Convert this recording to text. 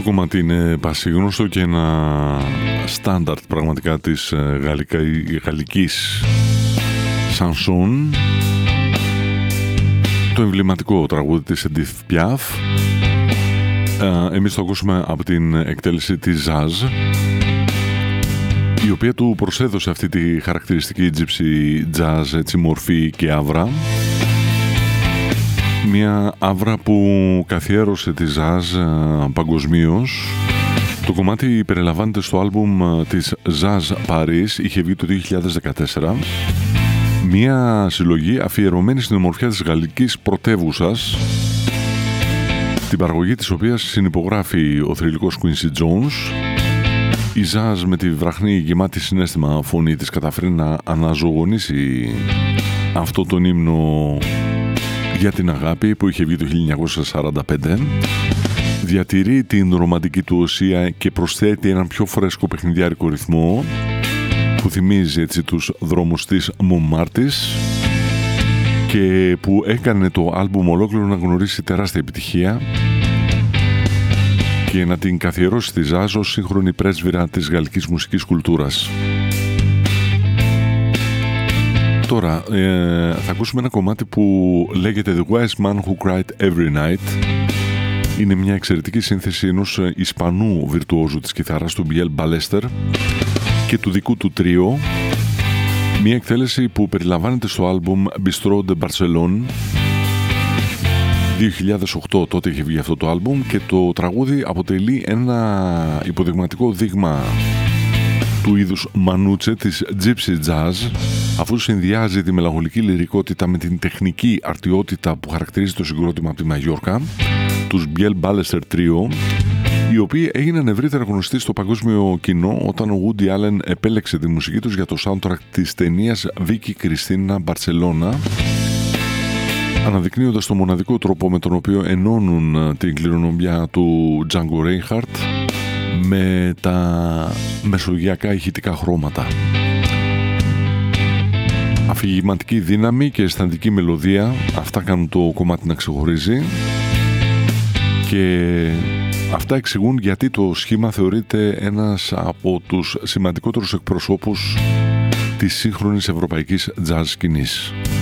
κομμάτι είναι πασίγνωστο και ένα στάνταρτ πραγματικά της γαλλικής σανσόν, το εμβληματικό τραγούδι της Edith Piaf. Εμείς το ακούσουμε από την εκτέλεση της Jazz, η οποία του προσέδωσε αυτή τη χαρακτηριστική gypsy jazz, έτσι, μορφή και άβρα. Μια άβρα που καθιέρωσε τη jazz παγκοσμίως. Το κομμάτι περιλαμβάνεται στο άλμπουμ της Jazz Paris, είχε βγει το 2014. Μια συλλογή αφιερωμένη στην ομορφιά της γαλλικής πρωτεύουσας, την παραγωγή της οποίας συνυπογράφει ο θρυλικός Quincy Jones. Η jazz με τη βραχνή γεμάτη συναίσθημα φωνή της καταφέρει να αναζωογονήσει αυτό τον ύμνο για την αγάπη που είχε βγει το 1945. Διατηρεί την ρομαντική του ουσία και προσθέτει έναν πιο φρέσκο παιχνιδιάρικο ρυθμό που θυμίζει, έτσι, τους δρόμους της Μοntmartre και που έκανε το άλμπουμ ολόκληρο να γνωρίσει τεράστια επιτυχία και να την καθιερώσει τη jazz ως σύγχρονη πρέσβυρα της γαλλικής μουσικής κουλτούρας. Τώρα θα ακούσουμε ένα κομμάτι που λέγεται The Wise Man Who Cried Every Night. Είναι μια εξαιρετική σύνθεση ενός Ισπανού βιρτουόζου της κιθάρας, του Biel Ballester, και του δικού του τρίο. Μια εκτέλεση που περιλαμβάνεται στο άλμπουμ Bistro de Barcelone. 2008 τότε είχε βγει αυτό το άλμπουμ και το τραγούδι αποτελεί ένα υποδειγματικό δείγμα του είδους μανούτσε της gypsy jazz, αφού συνδυάζει τη μελαγχολική λυρικότητα με την τεχνική αρτιότητα που χαρακτηρίζει το συγκρότημα από τη Μαγιόρκα, τους Biel Ballester Trio, οι οποίοι έγιναν ευρύτερα γνωστοί στο παγκόσμιο κοινό όταν ο Woody Allen επέλεξε τη μουσική τους για το soundtrack της ταινίας Vicky Cristina Barcelona, αναδεικνύοντας το μοναδικό τρόπο με τον οποίο ενώνουν την κληρονομιά του Django Reinhardt με τα μεσογειακά ηχητικά χρώματα. Αφηγηματική δύναμη και αισθαντική μελωδία, αυτά κάνουν το κομμάτι να ξεχωρίζει και αυτά εξηγούν γιατί το σχήμα θεωρείται ένας από τους σημαντικότερους εκπροσώπους της σύγχρονης ευρωπαϊκής jazz σκηνής.